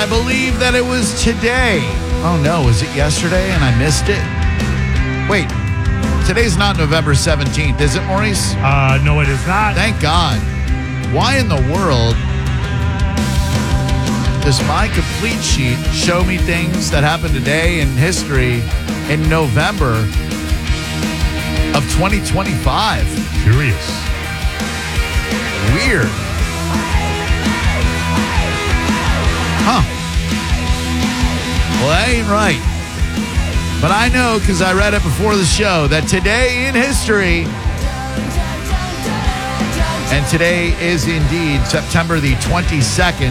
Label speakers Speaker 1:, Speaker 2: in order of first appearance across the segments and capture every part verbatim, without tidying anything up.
Speaker 1: I believe that it was today. Oh, no. Was it yesterday and I missed it? Wait. Today's not November seventeenth, is it, Maurice?
Speaker 2: Uh, no, it is not.
Speaker 1: Thank God. Why in the world does my complete sheet show me things that happened today in history in November of twenty twenty-five?
Speaker 2: Curious.
Speaker 1: Weird. Huh. Well, that ain't right. But I know, because I read it before the show, that today in history, and today is indeed September the twenty-second,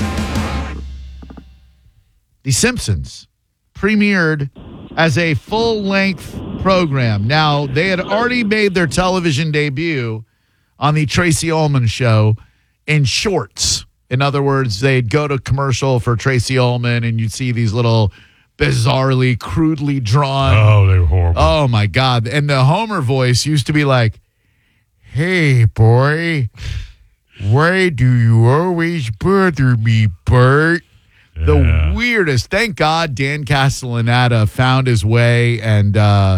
Speaker 1: The Simpsons premiered as a full-length program. Now, they had already made their television debut on the Tracy Ullman Show in shorts. In other words, they'd go to commercial for Tracy Ullman, and you'd see these little bizarrely, crudely drawn.
Speaker 2: Oh, they were horrible.
Speaker 1: Oh, my God. And the Homer voice used to be like, "Hey, boy, why do you always bother me, Bert?"
Speaker 2: Yeah.
Speaker 1: The weirdest. Thank God Dan Castellaneta found his way and uh,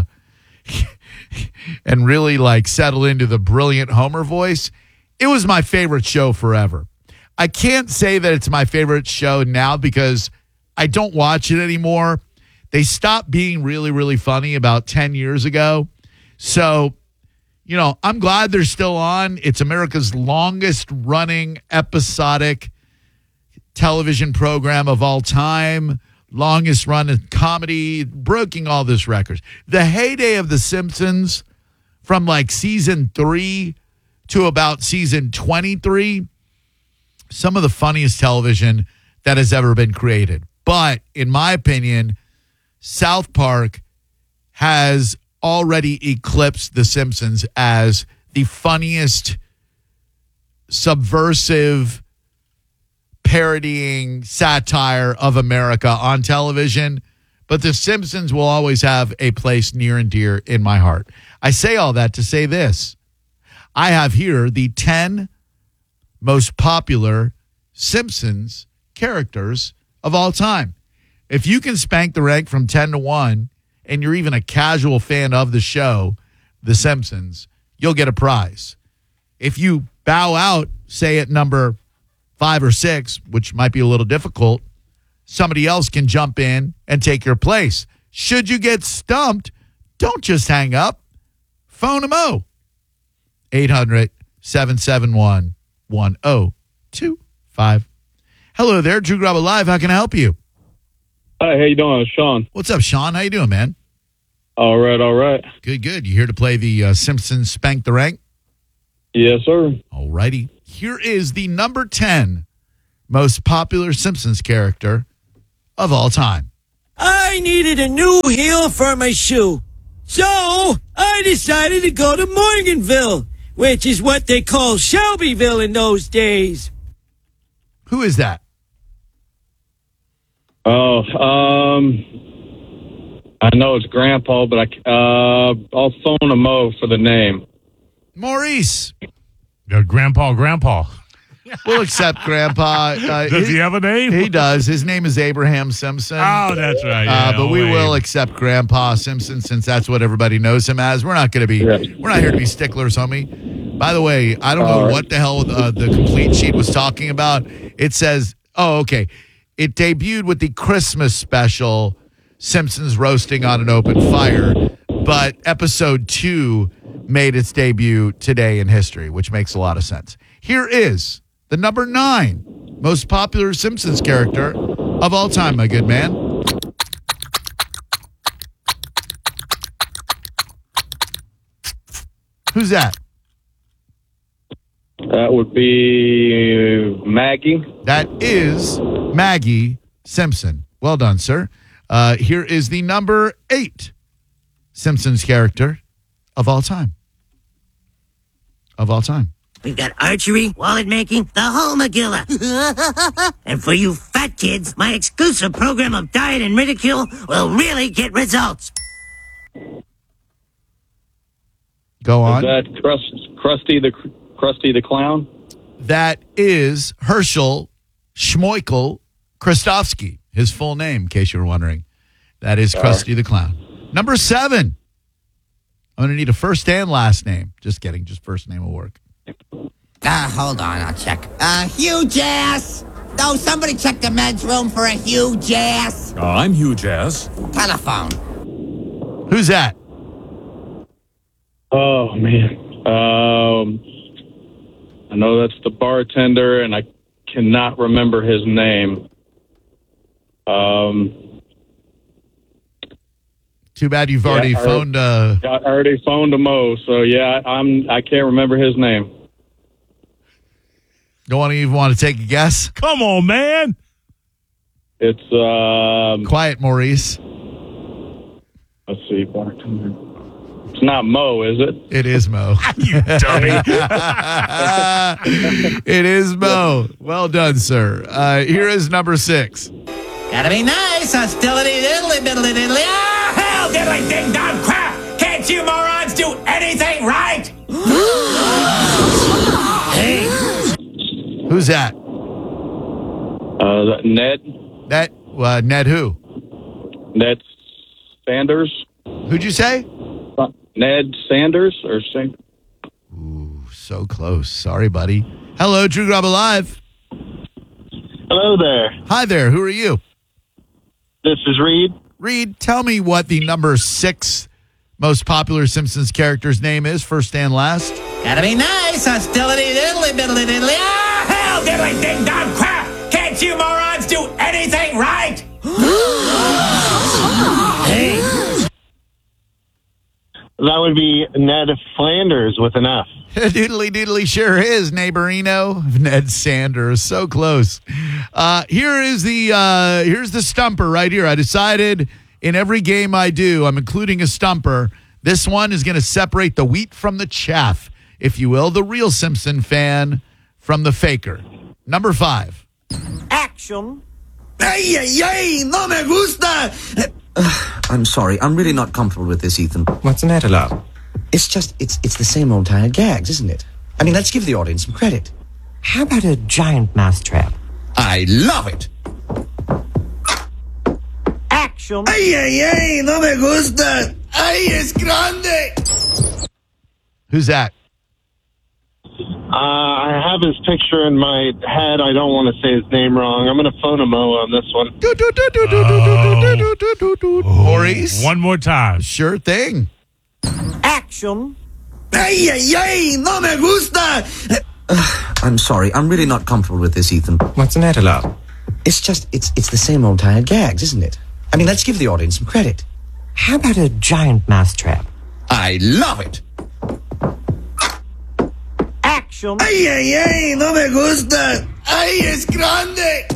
Speaker 1: and really like settled into the brilliant Homer voice. It was my favorite show forever. I can't say that it's my favorite show now because I don't watch it anymore. They stopped being really, really funny about ten years ago. So, you know, I'm glad they're still on. It's America's longest running episodic television program of all time, longest running comedy, breaking all this records. The heyday of The Simpsons from like season three to about season twenty-three, some of the funniest television that has ever been created. But in my opinion, South Park has already eclipsed The Simpsons as the funniest, subversive, parodying satire of America on television. But The Simpsons will always have a place near and dear in my heart. I say all that to say this. I have here the ten most popular Simpsons characters of all time. If you can spank the rank from ten to one, and you're even a casual fan of the show, The Simpsons, you'll get a prize. If you bow out, say at number five or six, which might be a little difficult, somebody else can jump in and take your place. Should you get stumped, don't just hang up. Phone them oh. eight hundred, seven seven one, one oh two five. Hello there, Drew Garabo Live. How can I help you?
Speaker 3: Hi, how you doing? It's Sean.
Speaker 1: What's up, Sean? How you doing, man?
Speaker 3: All right, all right.
Speaker 1: Good, good. You here to play the uh, Simpsons Spank the Rank?
Speaker 3: Yes, sir.
Speaker 1: All righty. Here is the number ten most popular Simpsons character of all time.
Speaker 4: I needed a new heel for my shoe. So I decided to go to Morganville, which is what they call Shelbyville in those days.
Speaker 1: Who is that?
Speaker 3: Oh, um, I know it's Grandpa, but I, uh, I'll phone him O for the name.
Speaker 1: Maurice.
Speaker 2: Uh, Grandpa, Grandpa.
Speaker 1: We'll accept Grandpa. Uh,
Speaker 2: Does
Speaker 1: he,
Speaker 2: he have a name?
Speaker 1: He does. His name is Abraham Simpson.
Speaker 2: Oh, that's right. Yeah,
Speaker 1: uh, but
Speaker 2: no
Speaker 1: we
Speaker 2: way.
Speaker 1: will accept Grandpa Simpson since that's what everybody knows him as. We're not going to be.
Speaker 3: Yeah.
Speaker 1: We're not here to be sticklers, homie. By the way, I don't know
Speaker 3: All right.
Speaker 1: what the hell uh, the complete sheet was talking about. It says, "Oh, okay." It debuted with the Christmas special, Simpsons Roasting on an Open Fire, but episode two made its debut today in history, which makes a lot of sense. Here is the number nine most popular Simpsons character of all time, my good man. Who's that?
Speaker 3: That would be Maggie.
Speaker 1: That is Maggie Simpson. Well done, sir. Uh, here is the number eight Simpsons character of all time. Of all time.
Speaker 4: We've got archery, wallet making, the whole Magilla. And for you fat kids, my exclusive program of diet and ridicule will really get results.
Speaker 1: Go
Speaker 3: Is
Speaker 1: on.
Speaker 3: that Crust, Krusty the Krusty the Clown?
Speaker 1: That is Herschel Schmoikel Krustovsky, his full name, in case you were wondering. That is Krusty the Clown. Number seven. I'm going to need a first and last name. Just kidding. Just first name will work.
Speaker 5: Uh, hold on, I'll check. Uh, huge ass! No, somebody check the men's room for a huge ass.
Speaker 6: Uh, I'm huge ass.
Speaker 5: Telephone.
Speaker 1: Who's that?
Speaker 3: Oh, man. Um, I know that's the bartender, and I cannot remember his name. Um,
Speaker 1: Too bad you've
Speaker 3: Yeah,
Speaker 1: already
Speaker 3: I-
Speaker 1: phoned. Uh,
Speaker 3: I already phoned a Mo, so yeah, I'm. I can't remember his name.
Speaker 1: don't even want to take a guess.
Speaker 2: Come on, man.
Speaker 3: It's um.
Speaker 1: Quiet, Maurice.
Speaker 3: Let's see, bartender. It's not Mo, is it?
Speaker 1: It is Mo.
Speaker 2: You dummy.
Speaker 1: It is Mo. Well done, sir. Uh, here is number six.
Speaker 5: Gotta be nice, hostility, diddly, diddly, diddly. Ah, hell, diddly, ding, dong, crap! Can't you morons do anything right? Hey.
Speaker 1: Who's that?
Speaker 3: Uh, that Ned.
Speaker 1: That uh, Ned who?
Speaker 3: Ned Sanders.
Speaker 1: Who'd you say?
Speaker 3: Uh, Ned Sanders or Sing.
Speaker 1: Ooh, so close. Sorry, buddy. Hello, Drew Grub Alive.
Speaker 7: Hello there.
Speaker 1: Hi there. Who are you?
Speaker 7: This is Reed.
Speaker 1: Reed, tell me what the number six most popular Simpsons character's name is, first and last.
Speaker 5: Gotta be nice, hostility, diddly, diddly, diddly. Ah, hell, diddly, ding, dong, crap! Can't you morons do anything right? Hey.
Speaker 7: That would be Ned Flanders with an F.
Speaker 1: Doodly doodly sure is, neighborino. Ned Sanders, so close. Uh, here is the uh, here's the stumper right here. I decided in every game I do, I'm including a stumper. This one is going to separate the wheat from the chaff, if you will, the real Simpson fan from the faker. Number five.
Speaker 4: Action.
Speaker 5: Ay, ay, ay, no me gusta.
Speaker 8: I'm sorry. I'm really not comfortable with this, Ethan.
Speaker 9: What's the matter, love?
Speaker 8: It's just, it's it's the same old tired gags, isn't it? I mean, let's give the audience some credit.
Speaker 9: How about a giant mousetrap?
Speaker 8: I love it.
Speaker 4: Action.
Speaker 5: Ay, ay, ay, no me gusta. Ay, es grande.
Speaker 1: Who's that?
Speaker 7: Uh, I have his picture in my head. I don't want to say his name wrong. I'm going to phone a Mo on this one.
Speaker 1: Maurice?
Speaker 2: One more time.
Speaker 1: Sure thing.
Speaker 4: Action.
Speaker 5: Ay, ay, ay, no me gusta.
Speaker 8: I'm sorry. I'm really not comfortable with this, Ethan.
Speaker 9: What's the matter, love?
Speaker 8: It's just, it's it's the same old tired gags, isn't it? I mean, let's give the audience some credit.
Speaker 9: How about a giant mousetrap?
Speaker 8: I love it.
Speaker 4: Action.
Speaker 5: Ay, ay, ay, no me gusta. Ay, es grande.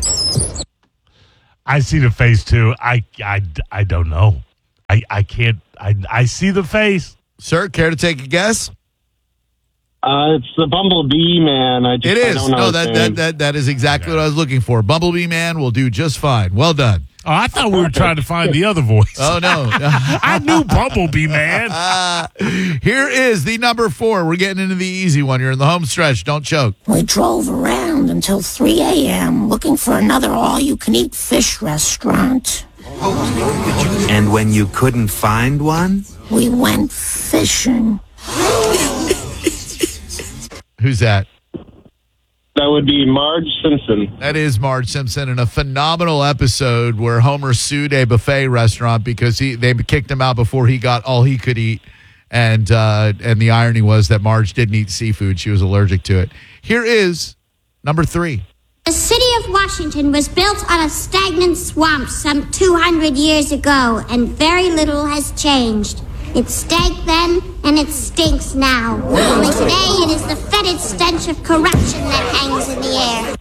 Speaker 2: I see the face too. I, I, I don't know. I, I can't. I, I see the face.
Speaker 1: Sir, care to take a guess?
Speaker 7: Uh, it's the Bumblebee Man. I just
Speaker 1: It
Speaker 7: I
Speaker 1: is.
Speaker 7: don't know
Speaker 1: No,
Speaker 7: his
Speaker 1: that,
Speaker 7: name.
Speaker 1: that that that is exactly what I was looking for. Bumblebee Man will do just fine. Well done.
Speaker 2: Oh, I thought we were trying to find the other voice.
Speaker 1: Oh, no.
Speaker 2: I knew Bumblebee, man.
Speaker 1: Uh, here is the number four. We're getting into the easy one. You're in the home stretch. Don't choke.
Speaker 10: We drove around until three a.m. looking for another all-you-can-eat fish restaurant.
Speaker 9: And when you couldn't find one?
Speaker 10: We went fishing.
Speaker 1: Who's that?
Speaker 7: That would be Marge Simpson.
Speaker 1: That is Marge Simpson in a phenomenal episode where Homer sued a buffet restaurant because he they kicked him out before he got all he could eat. And uh, and the irony was that Marge didn't eat seafood. She was allergic to it. Here is number three.
Speaker 11: The city of Washington was built on a stagnant swamp some two hundred years ago, and very little has changed. It stank then, and it stinks now. Only today it is the fetid stench of corruption that hangs in the air.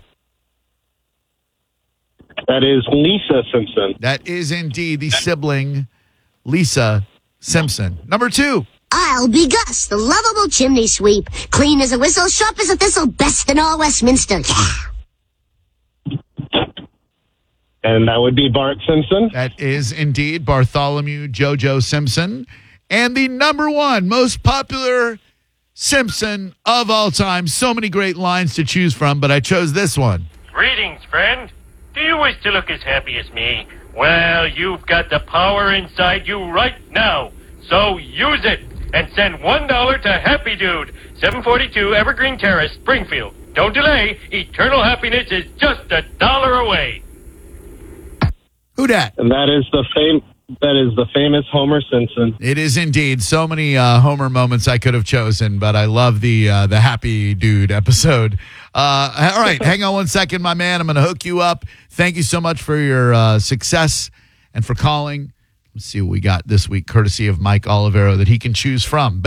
Speaker 7: That is Lisa Simpson.
Speaker 1: That is indeed the sibling, Lisa Simpson. Number two.
Speaker 10: I'll be Gus, the lovable chimney sweep. Clean as a whistle, sharp as a thistle, best in all Westminster. Yeah.
Speaker 7: And that would be Bart Simpson.
Speaker 1: That is indeed Bartholomew Jojo Simpson. And the number one most popular Simpson of all time. So many great lines to choose from, but I chose this one.
Speaker 12: Greetings, friend.
Speaker 6: Do you wish to look as happy as me? Well, you've got the power inside you right now. So use it and send one dollar to Happy Dude, seven forty-two Evergreen Terrace, Springfield. Don't delay. Eternal happiness is just a dollar away.
Speaker 1: Who dat?
Speaker 7: And that is the fame. That is the famous Homer Simpson.
Speaker 1: It is indeed. So many uh, Homer moments I could have chosen, but I love the uh, the Happy Dude episode. Uh, all right, hang on one second, my man. I'm going to hook you up. Thank you so much for your uh, success and for calling. Let's see what we got this week, courtesy of Mike Olivero, that he can choose from.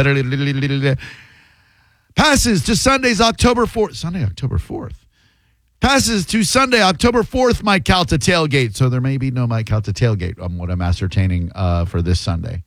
Speaker 1: Passes to Sunday's October fourth. Sunday, October fourth. Passes to Sunday, October fourth, Mike Calta tailgate. So there may be no Mike Calta tailgate on what I'm ascertaining uh, for this Sunday.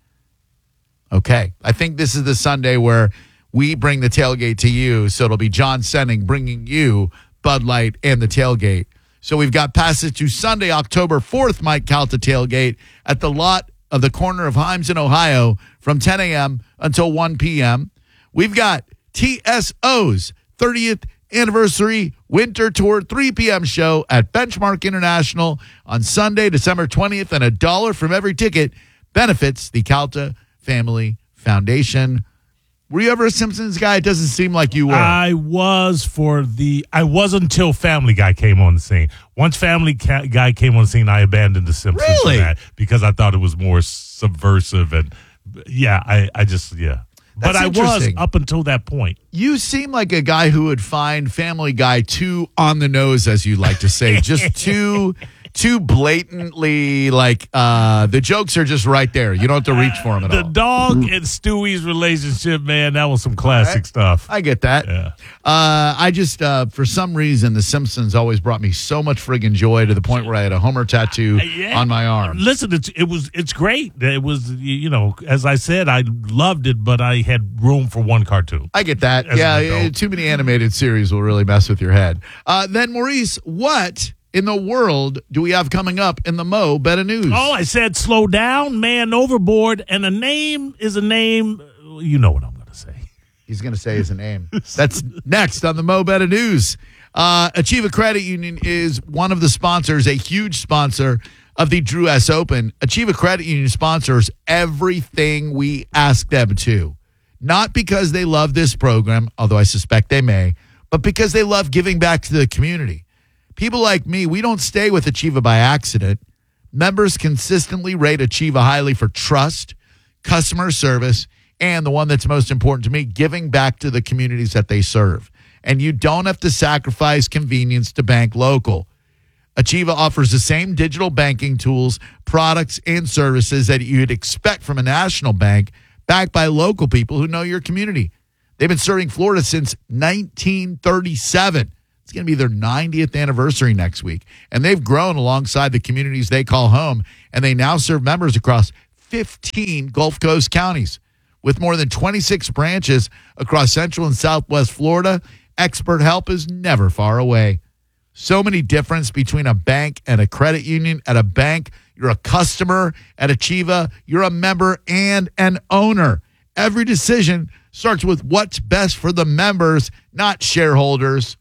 Speaker 1: Okay. I think this is the Sunday where we bring the tailgate to you. So it'll be John Senning bringing you Bud Light and the tailgate. So we've got passes to Sunday, October fourth, Mike Calta tailgate at the lot of the corner of Himes in Ohio from ten a.m. until one p.m. We've got T S O's thirtieth anniversary winter tour three p.m. show at Benchmark International on Sunday, December twentieth, and a dollar from every ticket benefits the Calta Family Foundation. Were you ever a Simpsons guy? It doesn't seem like you were.
Speaker 2: I was for the. I was until Family Guy came on the scene. Once Family Ca- Guy came on the scene, I abandoned the Simpsons
Speaker 1: Really?
Speaker 2: for that because I thought it was more subversive and yeah, I, I just yeah.
Speaker 1: That's
Speaker 2: but I was
Speaker 1: interesting.
Speaker 2: up until that point.
Speaker 1: You seem like a guy who would find Family Guy too on the nose, as you like to say, just too, too blatantly like uh, the jokes are just right there. You don't have to reach for them at
Speaker 2: The
Speaker 1: all.
Speaker 2: dog and Stewie's relationship, man, that was some classic
Speaker 1: Right.
Speaker 2: stuff.
Speaker 1: I get that.
Speaker 2: Yeah.
Speaker 1: Uh, I just, uh, for some reason, The Simpsons always brought me so much friggin' joy to the point where I had a Homer tattoo
Speaker 2: Yeah.
Speaker 1: on my arm.
Speaker 2: Listen, it's, it was it's great. It was you know, as I said, I loved it, but I had room for one cartoon.
Speaker 1: I get that.
Speaker 2: As
Speaker 1: Yeah,
Speaker 2: an adult.
Speaker 1: uh, too many animated series will really mess with your head. Uh, then, Maurice, what in the world do we have coming up in the Mo Better News?
Speaker 2: Oh, I said slow down, man overboard, and a name is a name. You know what I'm going to say.
Speaker 1: He's going to say his name. That's next on the Mo Better News. Uh, Achieva Credit Union is one of the sponsors, a huge sponsor of the Drew S. Open. Achieva Credit Union sponsors everything we ask them to. Not because they love this program, although I suspect they may, but because they love giving back to the community. People like me, we don't stay with Achieva by accident. Members consistently rate Achieva highly for trust, customer service, and the one that's most important to me, giving back to the communities that they serve. And you don't have to sacrifice convenience to bank local. Achieva offers the same digital banking tools, products, and services that you'd expect from a national bank, backed by local people who know your community. They've been serving Florida since nineteen thirty-seven. It's going to be their ninetieth anniversary next week. And they've grown alongside the communities they call home, and they now serve members across fifteen Gulf Coast counties. With more than twenty-six branches across Central and Southwest Florida, expert help is never far away. So many difference between a bank and a credit union. At a bank, you're a customer. At Achieva, you're a member and an owner. Every decision starts with what's best for the members, not shareholders.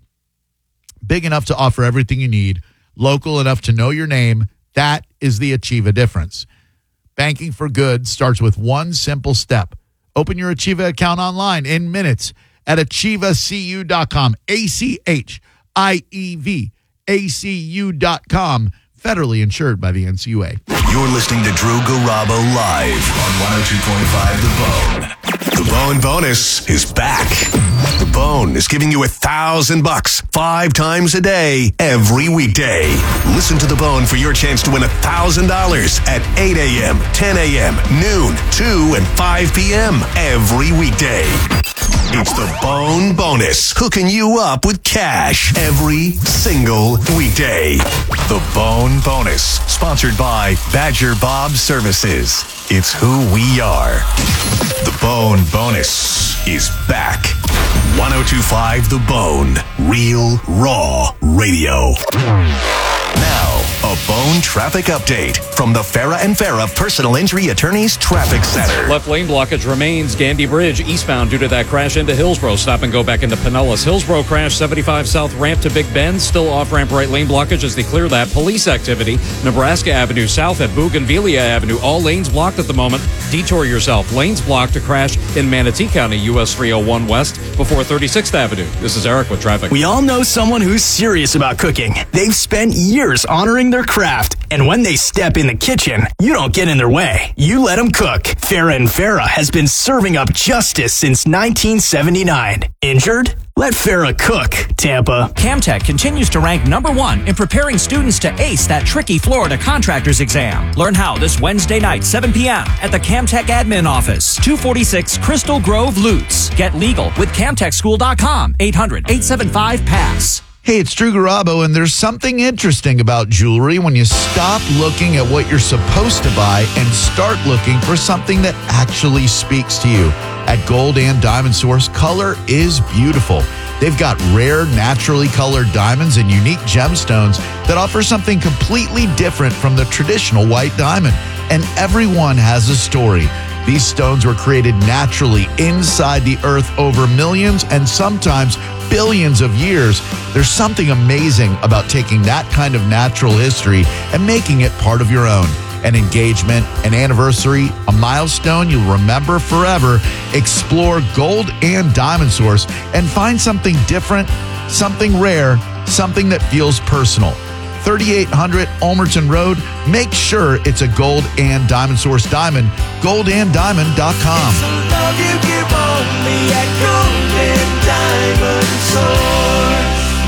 Speaker 1: Big enough to offer everything you need, local enough to know your name. That is the Achieva difference. Banking for good starts with one simple step. Open your Achieva account online in minutes at achieva c u dot com. A C H I E V A C U dot com. Federally insured by the N C U A.
Speaker 12: You're listening to Drew Garabo live on one oh two point five The Bone. The Bone Bonus is back. The Bone is giving you a thousand bucks five times a day, every weekday. Listen to The Bone for your chance to win a thousand dollars at eight a.m., ten a.m., noon, two, and five p.m. every weekday. It's the Bone Bonus, hooking you up with cash every single weekday. The Bone Bonus, sponsored by Badger Bob Services. It's who we are. The Bone Bonus is back. one oh two point five The Bone, real, raw radio. Now, a bone traffic update from the Farah and Farah Personal Injury Attorneys Traffic Center.
Speaker 13: Left lane blockage remains Gandy Bridge eastbound due to that crash into Hillsborough. Stop and go back into Pinellas. Hillsborough crash seventy-five south ramp to Big Bend. Still off-ramp right lane blockage as they clear that. Police activity. Nebraska Avenue south at Bougainvillea Avenue. All lanes blocked at the moment. Detour yourself. Lanes blocked to crash in Manatee County, U S three oh one west before thirty-sixth Avenue. This is Eric with traffic.
Speaker 14: We all know someone who's serious about cooking. They've spent years honoring their craft, and when they step in the kitchen, you don't get in their way. You let them cook. Farah and Farah has been serving up justice since nineteen seventy-nine. Injured? Let Farah cook, Tampa.
Speaker 15: Camtech continues to rank number one in preparing students to ace that tricky Florida contractor's exam. Learn how this Wednesday night, seven p.m. at the Camtech Admin Office, two forty-six Crystal Grove, Lutz. Get legal with camtech school dot com, eight hundred, eight seven five, pass.
Speaker 1: Hey, it's Drew Garabo, and there's something interesting about jewelry when you stop looking at what you're supposed to buy and start looking for something that actually speaks to you. At Gold and Diamond Source, color is beautiful. They've got rare, naturally colored diamonds and unique gemstones that offer something completely different from the traditional white diamond. And everyone has a story. These stones were created naturally inside the earth over millions and sometimes billions of years. There's something amazing about taking that kind of natural history and making it part of your own. An engagement, an anniversary, a milestone you'll remember forever. Explore Gold and Diamond Source and find something different, something rare, something that feels personal. thirty-eight hundred Ulmerton Road. Make sure it's a Gold and Diamond Source diamond. gold and diamond dot com.
Speaker 16: Love you give only at Gold and Diamond Source.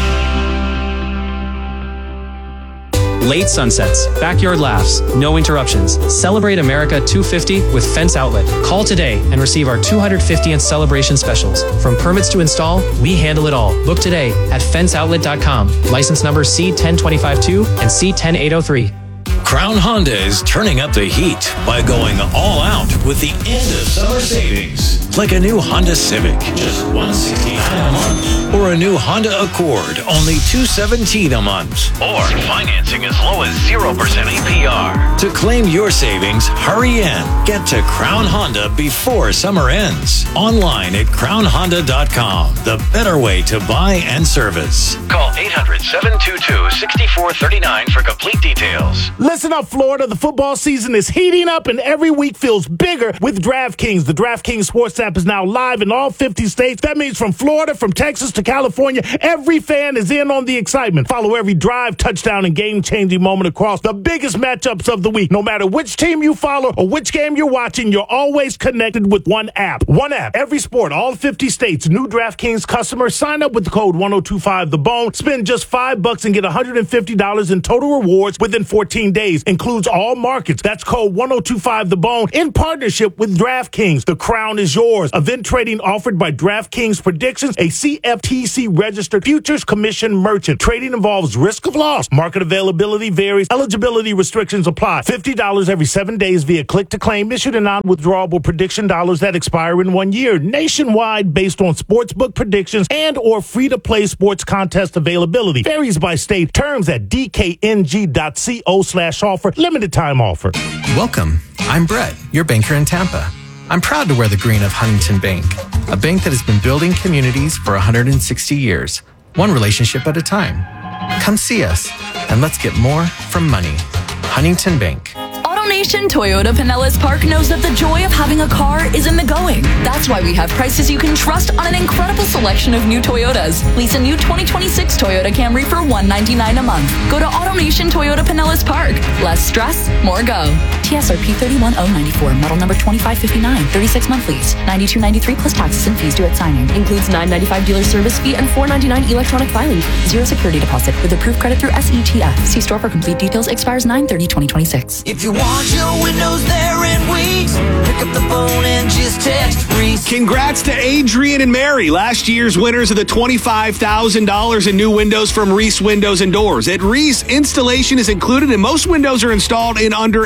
Speaker 17: Late sunsets, backyard laughs, no interruptions. Celebrate America two fifty with Fence Outlet. Call today and receive our two hundred fiftieth celebration specials. From permits to install, we handle it all. Book today at fence outlet dot com. License number C one zero two five two and C one zero eight zero three.
Speaker 18: Crown Honda is turning up the heat by going all out with the end of summer savings. Like a new Honda Civic, just one hundred sixty-nine dollars a month. Or a new Honda Accord, only two hundred seventeen dollars a month. Or financing as low as zero percent A P R. To claim your savings, hurry in. Get to Crown Honda before summer ends. Online at crown honda dot com. The better way to buy and service. Call eight hundred, seven two two, six four three nine for complete details.
Speaker 2: Listen up, Florida. The football season is heating up and every week feels bigger with DraftKings. The DraftKings Sports app is now live in all fifty states. That means from Florida, from Texas to California, every fan is in on the excitement. Follow every drive, touchdown, and game-changing moment across the biggest matchups of the week. No matter which team you follow or which game you're watching, you're always connected with one app. One app, every sport, all fifty states. New DraftKings customers sign up with the code one oh two five the bone. Spend just five bucks and get one hundred fifty dollars in total rewards within fourteen days. Includes all markets. That's code one oh two five the bone in partnership with DraftKings. The crown is yours. Event trading offered by DraftKings Predictions, a C F T C registered futures commission merchant. Trading involves risk of loss. Market availability varies. Eligibility restrictions apply. fifty dollars every seven days via click to claim. Issued in non-withdrawable prediction dollars that expire in one year. Nationwide based on sportsbook predictions and or free-to-play sports contest availability. Varies by state. Terms at d k n g dot co slash offer. Limited time offer.
Speaker 19: Welcome. I'm Brett, your banker in Tampa. I'm proud to wear the green of Huntington Bank, a bank that has been building communities for one hundred sixty years, one relationship at a time. Come see us, and let's get more from money. Huntington Bank.
Speaker 20: AutoNation Toyota Pinellas Park knows that the joy of having a car is in the going. That's why we have prices you can trust on an incredible selection of new Toyotas. Lease a new twenty twenty-six Toyota Camry for one hundred ninety-nine dollars a month. Go to AutoNation Toyota Pinellas Park. Less stress, more go. T S R P three one zero nine four, model number twenty-five fifty-nine, thirty-six month lease, ninety-two ninety-three plus taxes and fees due at signing. Includes nine ninety-five dealer service fee and four ninety-nine electronic filing. Zero security deposit with approved credit through S E T F. See store for complete details. Expires nine thirty twenty twenty-six.
Speaker 16: If you want your windows there in weeks, pick up the phone and just text Reese.
Speaker 21: Congrats to Adrian and Mary, last year's winners of the twenty-five thousand dollars in new windows from Reese Windows and Doors. At Reese, installation is included and most windows are installed in under eight weeks.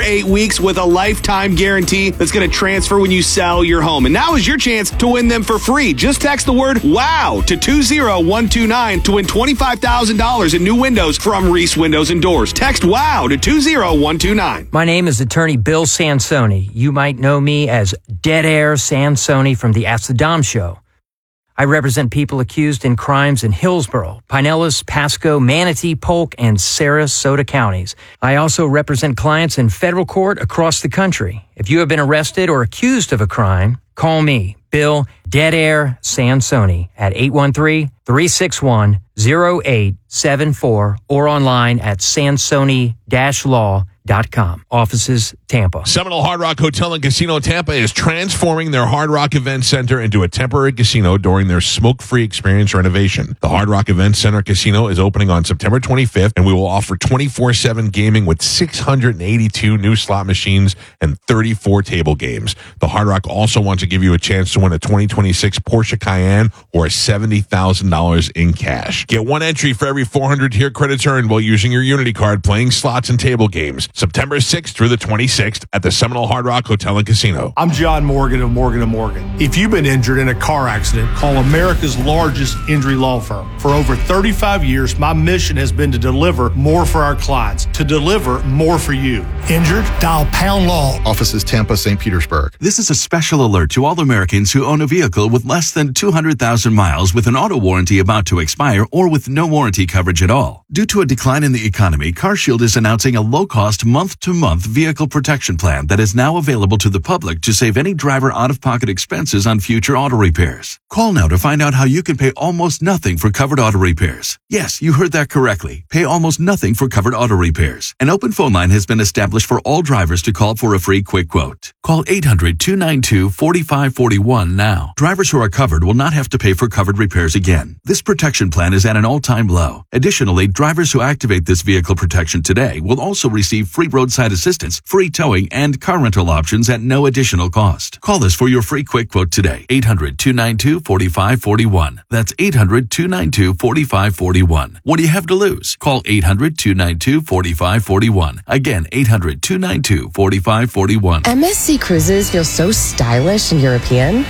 Speaker 21: weeks with a lifetime guarantee that's going to transfer when you sell your home. And now is your chance to win them for free. Just text the word WOW to two zero one two nine to win twenty-five thousand dollars in new windows from Reese Windows and Doors. Text WOW to two zero one two nine.
Speaker 3: My name is attorney Bill Sansoni. You might know me as Dead Air Sansoni from the Ask the Dom show. I represent people accused in crimes in Hillsborough, Pinellas, Pasco, Manatee, Polk, and Sarasota counties. I also represent clients in federal court across the country. If you have been arrested or accused of a crime, call me, Bill Dead Air Sansoni, at eight one three, three six one, zero eight seven four or online at sansoni dash law dot com. Offices, Tampa.
Speaker 22: Seminole Hard Rock Hotel and Casino Tampa is transforming their Hard Rock Event Center into a temporary casino during their smoke-free experience renovation. The Hard Rock Event Center Casino is opening on September twenty-fifth, and we will offer twenty-four seven gaming with six hundred eighty-two new slot machines and thirty-four table games. The Hard Rock also wants to give you a chance to win a twenty twenty-six Porsche Cayenne or seventy thousand dollars in cash. Get one entry for every four hundred tier credits earned while using your Unity card playing slots and table games. September sixth through the twenty-sixth at the Seminole Hard Rock Hotel and Casino.
Speaker 23: I'm John Morgan of Morgan and Morgan. If you've been injured in a car accident, call America's largest injury law firm. For over thirty-five years, my mission has been to deliver more for our clients, to deliver more for you. Injured? Dial Pound Law.
Speaker 24: Offices Tampa, Saint Petersburg.
Speaker 25: This is a special alert to all Americans who own a vehicle with less than two hundred thousand miles with an auto warranty about to expire or with no warranty coverage at all. Due to a decline in the economy, CarShield is announcing a low-cost month-to-month vehicle protection plan that is now available to the public to save any driver out-of-pocket expenses on future auto repairs. Call now to find out how you can pay almost nothing for covered auto repairs. Yes, you heard that correctly. Pay almost nothing for covered auto repairs. An open phone line has been established for all drivers to call for a free quick quote. Call eight hundred, two nine two, four five four one now. Drivers who are covered will not have to pay for covered repairs again. This protection plan is at an all-time low. Additionally, drivers who activate this vehicle protection today will also receive free roadside assistance, free towing, and car rental options at no additional cost. Call us for your free quick quote today. eight hundred, two nine two, four five four one. That's eight hundred, two nine two, four five four one. What do you have to lose? Call eight hundred, two nine two, four five four one. Again, eight hundred, two nine two, four five four one.
Speaker 26: M S C Cruises feel so stylish and European.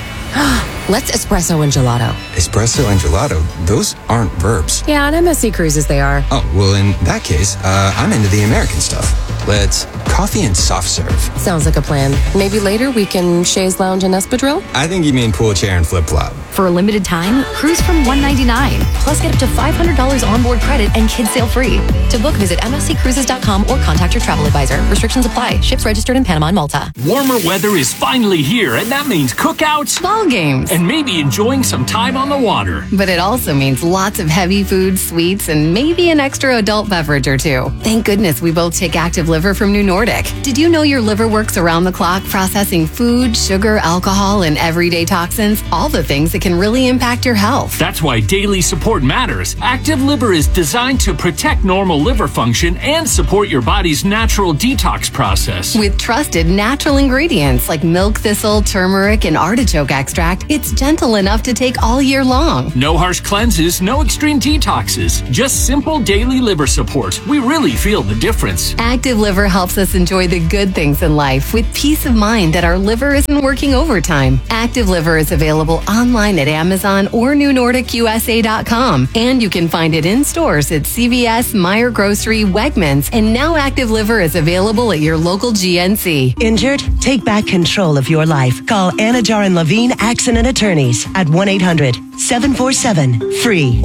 Speaker 26: Let's espresso and gelato.
Speaker 27: Espresso and gelato? Those aren't verbs.
Speaker 26: Yeah, on M S C Cruises they are.
Speaker 27: Oh, well, in that case, uh, I'm into the American stuff. Let's coffee and soft serve.
Speaker 26: Sounds like a plan. Maybe later we can chaise lounge and espadrille?
Speaker 27: I think you mean pool chair and flip-flop.
Speaker 28: For a limited time, cruise from one ninety-nine. Plus get up to five hundred dollars onboard credit and kids sail free. To book, visit M S C cruises dot com or contact your travel advisor. Restrictions apply. Ships registered in Panama and Malta.
Speaker 29: Warmer weather is finally here, and that means cookouts,
Speaker 28: ball games,
Speaker 29: and maybe enjoying some time on the water.
Speaker 28: But it also means lots of heavy food, sweets, and maybe an extra adult beverage or two. Thank goodness we both take Active Liver from New Nordic. Did you know your liver works around the clock processing food, sugar, alcohol, and everyday toxins? All the things that can really impact your health.
Speaker 29: That's why daily support matters. Active Liver is designed to protect normal liver function and support your body's natural detox process.
Speaker 28: With trusted natural ingredients like milk thistle, turmeric, and artichoke extract, it's gentle enough to take all year long.
Speaker 29: No harsh cleanses, no extreme detoxes. Just simple daily liver support. We really feel the difference.
Speaker 28: Active Liver helps us enjoy the good things in life with peace of mind that our liver isn't working overtime. Active Liver is available online at Amazon or new nordic u s a dot com. And you can find it in stores at C V S, Meijer Grocery, Wegmans, and now Active Liver is available at your local G N C.
Speaker 30: Injured? Take back control of your life. Call Anajar and Levine Accident Attorneys at one eight hundred, seven four seven, F R E E.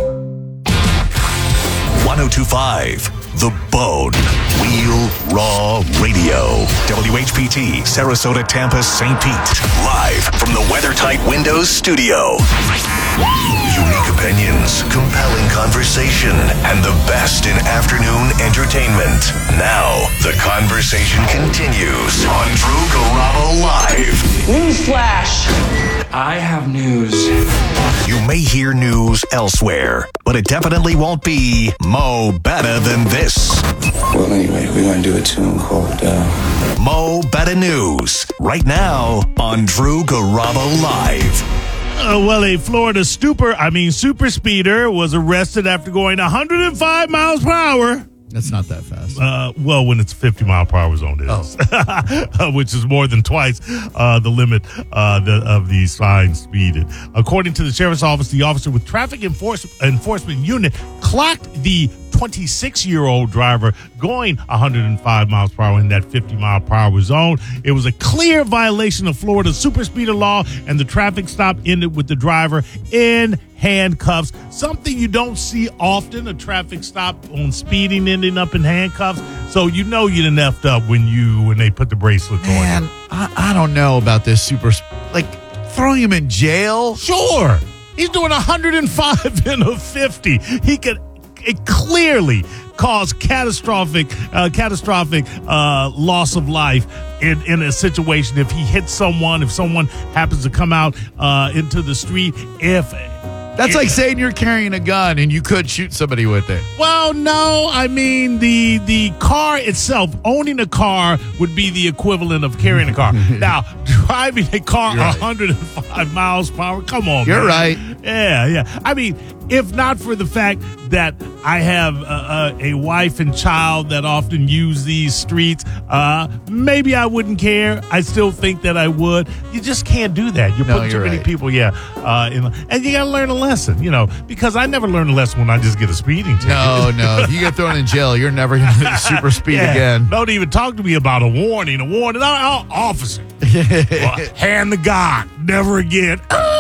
Speaker 12: ten twenty-five The Bone. Real Raw Radio. W H P T, Sarasota, Tampa, Saint Pete. Live from the WeatherTight Windows studio. Unique opinions, compelling conversation, and the best in afternoon entertainment. Now, the conversation continues on Drew Garabo Live.
Speaker 31: Newsflash! I have news.
Speaker 12: You may hear news elsewhere, but it definitely won't be Mo Better Than This.
Speaker 31: Well, anyway, we're going to do a tune called uh...
Speaker 12: Mo Better News, right now on Drew Garabo Live.
Speaker 2: Uh, well, a Florida stupor, I mean super speeder, was arrested after going one hundred five miles per hour
Speaker 1: That's not that fast.
Speaker 2: Uh, well, when it's fifty mile per hour zone, it is, oh. which is more than twice uh, the limit uh, the, of the sign speeded. According to the sheriff's office, the officer with traffic enforce- enforcement unit clocked the twenty-six-year-old driver going one hundred five miles per hour in that fifty mile per hour zone. It was a clear violation of Florida's super speeder law, and the traffic stop ended with the driver in handcuffs. Something you don't see often, a traffic stop on speeding ending up in handcuffs. So you know you done effed up when you when they put the bracelet on you.
Speaker 1: Man, I, I don't know about this super, like, throwing him in jail?
Speaker 2: Sure. He's doing one hundred five in a fifty. He could it clearly cause catastrophic, uh, catastrophic uh, loss of life in, in a situation if he hits someone, if someone happens to come out uh, into the street. If
Speaker 1: That's
Speaker 2: it,
Speaker 1: like saying you're carrying a gun and you could shoot somebody with it.
Speaker 2: Well, no, I mean the the car itself, owning a car would be the equivalent of carrying a car. Now, driving a car right. one hundred five miles per hour, come on,
Speaker 1: You're
Speaker 2: man.
Speaker 1: right.
Speaker 2: Yeah, yeah. I mean, if not for the fact that I have a, a, a wife and child that often use these streets, uh, maybe I wouldn't care. I still think that I would. You just can't do that. You're
Speaker 1: no,
Speaker 2: putting too
Speaker 1: you're
Speaker 2: many
Speaker 1: right.
Speaker 2: people, yeah. Uh, in, and you got to learn a lesson, you know, because I never learn a lesson when I just get a speeding ticket.
Speaker 1: No, no. If you get thrown in jail, you're never going to super speed
Speaker 2: yeah.
Speaker 1: again.
Speaker 2: Don't even talk to me about a warning. A warning. Oh, oh, officer. Well, hand the God. Never again.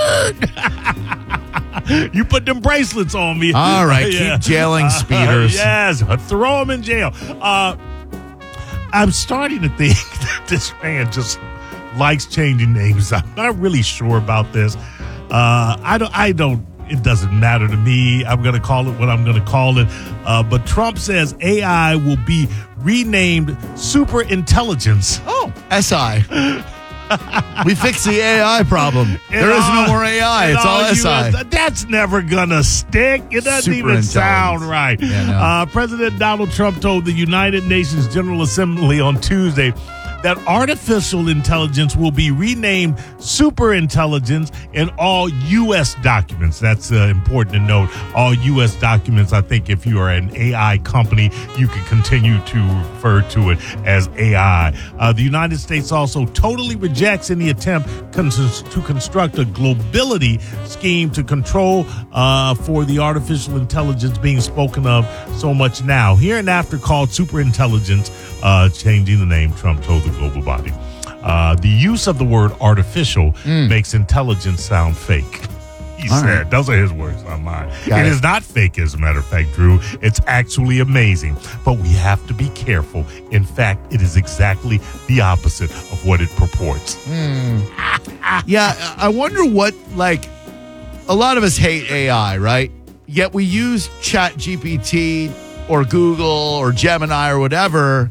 Speaker 2: You put them bracelets on me.
Speaker 1: All right,
Speaker 2: yeah.
Speaker 1: keep jailing speeders.
Speaker 2: Uh, yes, throw them in jail. Uh, I'm starting to think that this man just likes changing names. I'm not really sure about this. Uh, I don't. I don't. It doesn't matter to me. I'm going to call it what I'm going to call it. Uh, but Trump says A I will be renamed super intelligence.
Speaker 1: Oh, S I. We fixed the A I problem.
Speaker 2: And
Speaker 1: there is
Speaker 2: all,
Speaker 1: no more A I. It's all, all S I.
Speaker 2: U S, that's never going to stick. It doesn't
Speaker 1: Super
Speaker 2: even sound right.
Speaker 1: Yeah, no.
Speaker 2: uh, President Donald Trump told the United Nations General Assembly on Tuesday that artificial intelligence will be renamed super intelligence in all U S documents. That's uh, important to note. All U S documents, I think if you are an A I company, you can continue to refer to it as A I. Uh, the United States also totally rejects any attempt con- to construct a globability scheme to control uh, for the artificial intelligence being spoken of so much now. Hereinafter called super intelligence, uh, changing the name, Trump told the global body. Uh, the use of the word artificial mm. makes intelligence sound fake. He All said, right. Those are his words, not mine. It, it is not fake, as a matter of fact, Drew. It's actually amazing. But we have to be careful. In fact, it is exactly the opposite of what it purports.
Speaker 1: Mm. Yeah, I wonder what, like, a lot of us hate A I, right? Yet we use Chat G P T or Google or Gemini or whatever.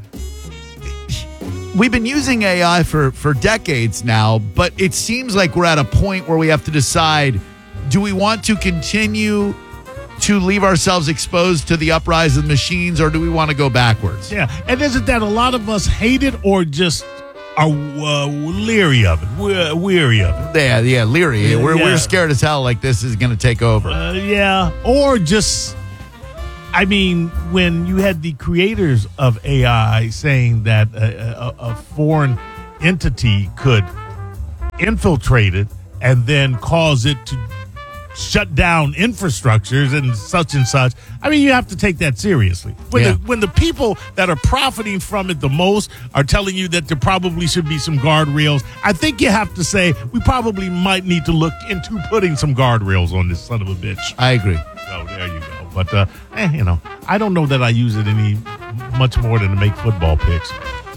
Speaker 1: We've been using A I for, for decades now, but it seems like we're at a point where we have to decide, do we want to continue to leave ourselves exposed to the uprise of the machines, or do we want to go backwards?
Speaker 2: Yeah, and isn't that a lot of us hate it or just are uh, leery of it, we're weary of it?
Speaker 1: Yeah, yeah, leery.
Speaker 2: Yeah,
Speaker 1: we're,
Speaker 2: yeah.
Speaker 1: we're scared as hell like this is going to take over.
Speaker 2: Uh, yeah, or just... I mean, when you had the creators of A I saying that a, a, a foreign entity could infiltrate it and then cause it to shut down infrastructures and such and such, I mean, you have to take that seriously. When,
Speaker 1: yeah.
Speaker 2: the, when the people that are profiting from it the most are telling you that there probably should be some guardrails, I think you have to say we probably might need to look into putting some guardrails on this son of a bitch.
Speaker 1: I agree.
Speaker 2: So there you go. But, uh, eh, you know, I don't know that I use it any much more than to make football picks.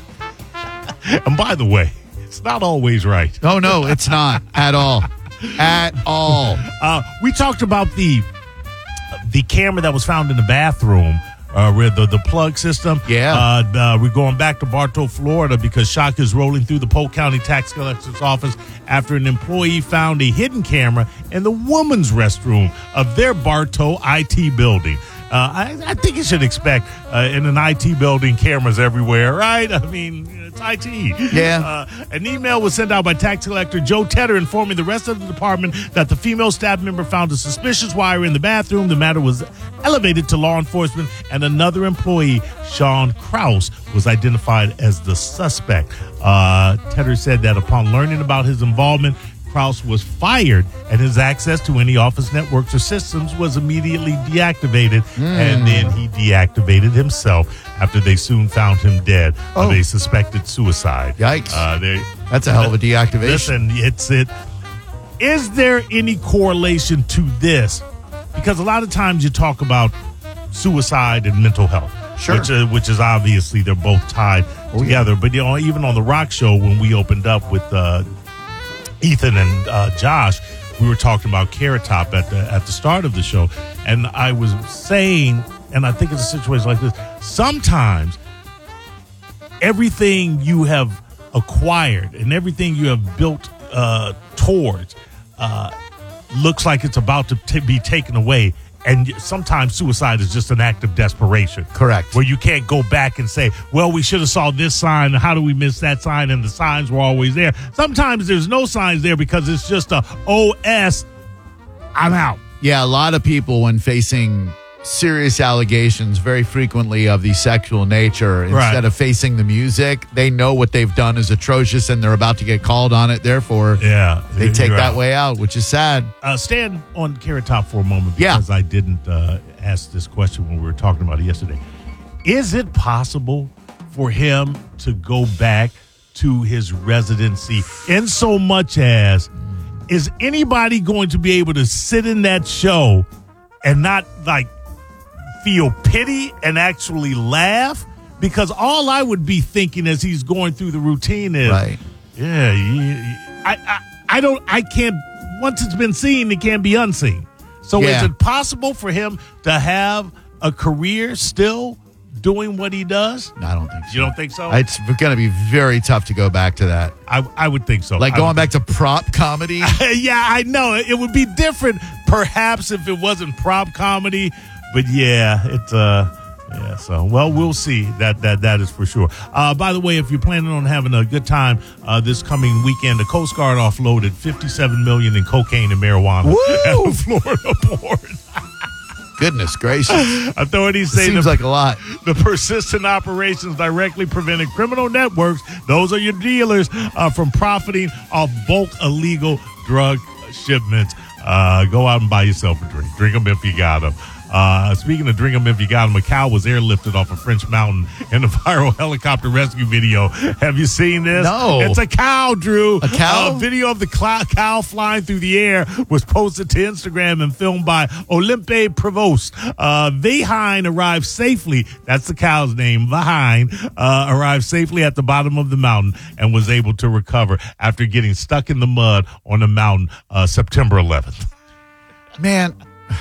Speaker 2: And by the way, it's not always right.
Speaker 1: Oh, no, it's not at all. At all.
Speaker 2: Uh, we talked about the the camera that was found in the bathroom. Uh, with the, the plug system.
Speaker 1: Yeah.
Speaker 2: Uh, uh, we're going back to Bartow, Florida, because shock is rolling through the Polk County Tax Collector's Office after an employee found a hidden camera in the woman's restroom of their Bartow I T building. I, I think you should expect uh, in an I T building cameras everywhere, right? I mean, it's I T.
Speaker 1: Yeah.
Speaker 2: Uh, an email was sent out by tax collector Joe Tedder informing the rest of the department that the female staff member found a suspicious wire in the bathroom. The matter was elevated to law enforcement, and another employee, Sean Krause, was identified as the suspect. Uh, Tedder said that upon learning about his involvement, Krause was fired, and his access to any office networks or systems was immediately deactivated, mm. and then he deactivated himself after they soon found him dead.
Speaker 1: Oh.
Speaker 2: Uh, they suspected suicide.
Speaker 1: Yikes.
Speaker 2: Uh, they,
Speaker 1: That's a hell of a deactivation.
Speaker 2: Listen, it's it. Is there any correlation to this? Because a lot of times you talk about suicide and mental health.
Speaker 1: Sure.
Speaker 2: Which, uh, which is obviously they're both tied oh, together. Yeah. But you know, even on the Rock Show, when we opened up with uh, Ethan and uh, Josh, we were talking about Carrot Top at the at the start of the show, and I was saying, and I think it's a situation like this. Sometimes everything you have acquired and everything you have built uh, towards uh, looks like it's about to t- be taken away. And sometimes suicide is just an act of desperation.
Speaker 1: Correct.
Speaker 2: Where you can't go back and say, well, we should have saw this sign. How do we miss that sign? And the signs were always there. Sometimes there's no signs there because it's just a O S, I'm out.
Speaker 1: Yeah, a lot of people, when facing serious allegations very frequently of the sexual nature, instead
Speaker 2: Right.
Speaker 1: of facing the music, they know what they've done is atrocious and they're about to get called on it. Therefore,
Speaker 2: yeah,
Speaker 1: they take
Speaker 2: you're
Speaker 1: that
Speaker 2: out.
Speaker 1: way out, which is sad.
Speaker 2: Uh, stand on Carrot Top for a moment
Speaker 1: Yeah.
Speaker 2: because I didn't uh, ask this question when we were talking about it yesterday. Is it possible for him to go back to his residency in so much as, is anybody going to be able to sit in that show and not like feel pity and actually laugh? Because all I would be thinking as he's going through the routine is,
Speaker 1: Right.
Speaker 2: yeah, yeah, I, I, I don't, I can't. Once it's been seen, it can't be unseen. So
Speaker 1: Yeah.
Speaker 2: is it possible for him to have a career still doing what he does?
Speaker 1: No, I don't think so.
Speaker 2: You don't think so?
Speaker 1: It's going to be very tough to go back to that.
Speaker 2: I, I would think so.
Speaker 1: Like
Speaker 2: I
Speaker 1: going
Speaker 2: would
Speaker 1: back to prop comedy.
Speaker 2: yeah, I know. It would be different, perhaps, if it wasn't prop comedy. But yeah, it's uh, yeah. So well, we'll see. That that that is for sure. Uh, by the way, if you're planning on having a good time uh, this coming weekend, the Coast Guard offloaded fifty-seven million in cocaine and marijuana
Speaker 1: Woo!
Speaker 2: at a Florida port.
Speaker 1: Goodness gracious.
Speaker 2: Authorities say
Speaker 1: Seems
Speaker 2: the,
Speaker 1: like a lot.
Speaker 2: the persistent operations directly prevented criminal networks, those are your dealers, uh, from profiting off bulk illegal drug shipments. Uh, go out and buy yourself a drink. Drink them if you got them. Uh, speaking of drink them if you got them, a cow was airlifted off a French mountain in a viral helicopter rescue video. Have you seen this?
Speaker 1: No.
Speaker 2: It's a cow, Drew.
Speaker 1: A cow?
Speaker 2: A video of the cl- cow flying through the air was posted to Instagram and filmed by Olympe Prevost. Uh, Vahine arrived safely. That's the cow's name. Vahine uh, arrived safely at the bottom of the mountain and was able to recover after getting stuck in the mud on the mountain uh, September eleventh.
Speaker 1: Man,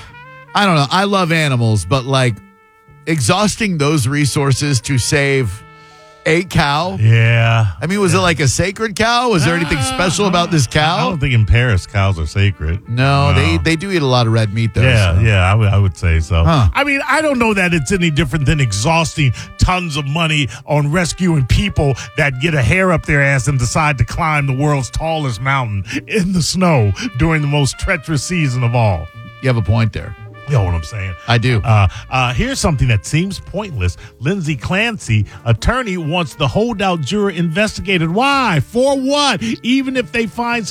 Speaker 1: I don't know. I love animals, but like exhausting those resources to save a cow.
Speaker 2: Yeah.
Speaker 1: I mean, was it like a sacred cow? Was there anything special about this
Speaker 2: I
Speaker 1: cow?
Speaker 2: don't think in Paris cows are sacred.
Speaker 1: No, they they do eat a lot of red meat though.
Speaker 2: Yeah,
Speaker 1: so.
Speaker 2: yeah, I would, I would say so.
Speaker 1: Huh.
Speaker 2: I mean, I don't know that it's any different than exhausting tons of money on rescuing people that get a hair up their ass and decide to climb the world's tallest mountain in the snow during the most treacherous season of all.
Speaker 1: You have a point there.
Speaker 2: You know what I'm saying?
Speaker 1: I do.
Speaker 2: Uh, uh, here's something that seems pointless. Lindsay Clancy, attorney, wants the holdout juror investigated. Why? For what? Even if they find